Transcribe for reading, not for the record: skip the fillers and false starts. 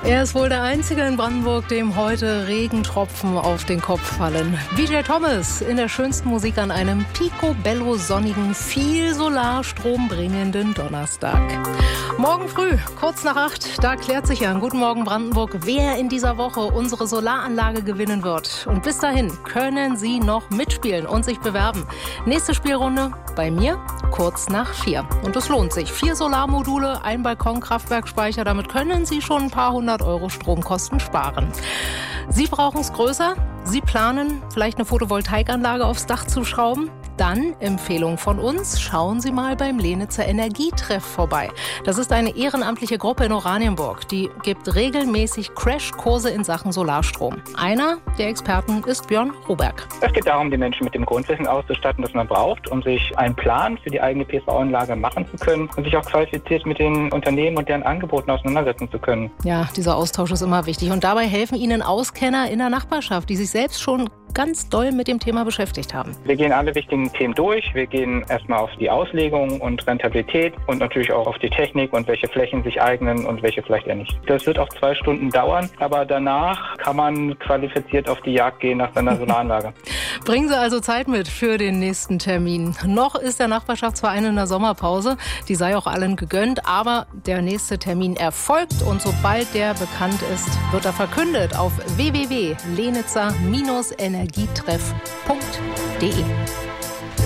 Er ist wohl der Einzige in Brandenburg, dem heute Regentropfen auf den Kopf fallen. VJ Thomas in der schönsten Musik an einem picobello sonnigen, viel Solarstrom bringenden Donnerstag. Morgen früh, kurz nach 8, da klärt sich an Guten Morgen Brandenburg, wer in dieser Woche unsere Solaranlage gewinnen wird. Und bis dahin können Sie noch mitspielen und sich bewerben. Nächste Spielrunde bei mir kurz nach 4. Und es lohnt sich. 4 Solarmodule, ein Balkonkraftwerkspeicher, damit können Sie schon ein paar 100 Euro Stromkosten sparen. Sie brauchen es größer. Sie planen, vielleicht eine Photovoltaikanlage aufs Dach zu schrauben? Dann, Empfehlung von uns, schauen Sie mal beim Lehnitzer Energietreff vorbei. Das ist eine ehrenamtliche Gruppe in Oranienburg. Die gibt regelmäßig Crashkurse in Sachen Solarstrom. Einer der Experten ist Björn Roberg. Es geht darum, die Menschen mit dem Grundwissen auszustatten, das man braucht, um sich einen Plan für die eigene PV-Anlage machen zu können und sich auch qualifiziert mit den Unternehmen und deren Angeboten auseinandersetzen zu können. Ja, dieser Austausch ist immer wichtig. Und dabei helfen Ihnen Auskenner in der Nachbarschaft, die sich selbst schon ganz doll mit dem Thema beschäftigt haben. Wir gehen alle wichtigen Themen durch. Wir gehen erstmal auf die Auslegung und Rentabilität und natürlich auch auf die Technik und welche Flächen sich eignen und welche vielleicht eher nicht. Das wird auch 2 Stunden dauern, aber danach kann man qualifiziert auf die Jagd gehen nach seiner Solaranlage. Bringen Sie also Zeit mit für den nächsten Termin. Noch ist der Nachbarschaftsverein in der Sommerpause. Die sei auch allen gegönnt, aber der nächste Termin erfolgt und sobald der bekannt ist, wird er verkündet auf www.lehnitzer-energietreff.de.